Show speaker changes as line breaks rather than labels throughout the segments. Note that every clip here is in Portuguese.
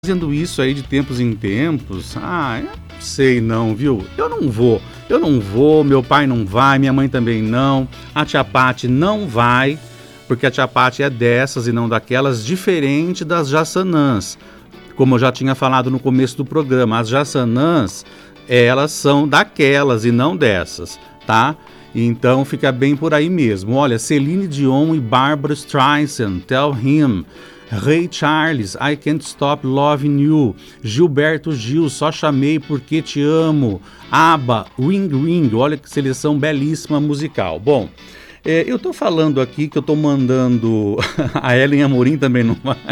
fazendo isso aí de tempos em tempos. Eu não sei não, viu? Eu não vou, meu pai não vai, minha mãe também não, a tia Pati não vai, porque a tia Pati é dessas e não daquelas, diferente das Jaçanãs. Como eu já tinha falado no começo do programa, as Jaçanãs, elas são daquelas e não dessas, tá? Então fica bem por aí mesmo. Olha, Celine Dion e Barbra Streisand, Tell Him. Ray Charles, I Can't Stop Loving You. Gilberto Gil, Só Chamei Porque Te Amo. ABBA, Ring Ring, olha que seleção belíssima musical. Bom, eu tô falando aqui que eu tô mandando... A Ellen Amorim também não vai.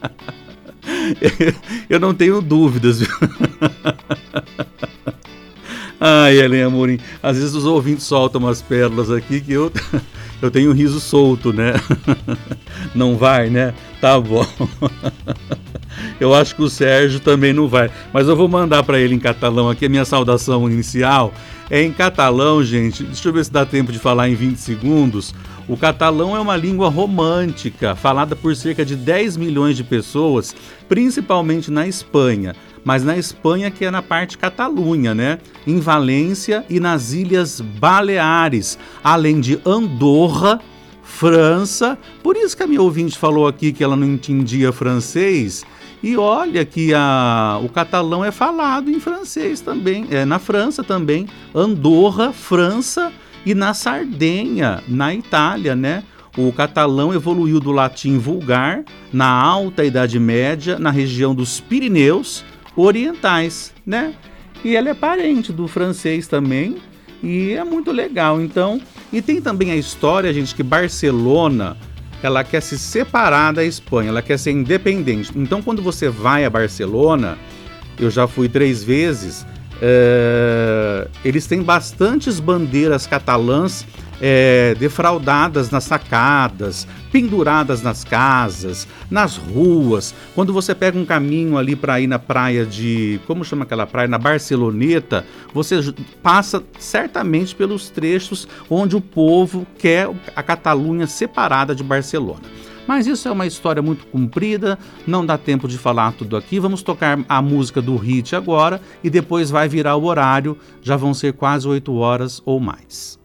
Eu não tenho dúvidas, viu? Ai, Ellen Amorim, às vezes os ouvintes soltam umas pérolas aqui que eu tenho um riso solto, né? Não vai, né? Tá bom. Eu acho que o Sérgio também não vai, mas eu vou mandar para ele em catalão aqui, a minha saudação inicial é em catalão, gente. Deixa eu ver se dá tempo de falar em 20 segundos. O catalão é uma língua romântica, falada por cerca de 10 milhões de pessoas, principalmente na Espanha. Mas na Espanha, que é na parte Catalunha, né? Em Valência e nas Ilhas Baleares, além de Andorra, França. Por isso que a minha ouvinte falou aqui que ela não entendia francês. E olha que o catalão é falado em francês também, na França também. Andorra, França e na Sardenha, na Itália, né? O catalão evoluiu do latim vulgar na Alta Idade Média, na região dos Pirineus orientais, né? E ela é parente do francês também e é muito legal. Então, e tem também a história, gente, que Barcelona, ela quer se separar da Espanha, ela quer ser independente. Então, quando você vai a Barcelona, eu já fui 3 vezes, eles têm bastantes bandeiras catalãs defraudadas nas sacadas, penduradas nas casas, nas ruas. Quando você pega um caminho ali para ir na praia como chama aquela praia? Na Barceloneta, você passa certamente pelos trechos onde o povo quer a Catalunha separada de Barcelona. Mas isso é uma história muito comprida, não dá tempo de falar tudo aqui. Vamos tocar a música do Hit agora e depois vai virar o horário, já vão ser quase 8 horas ou mais.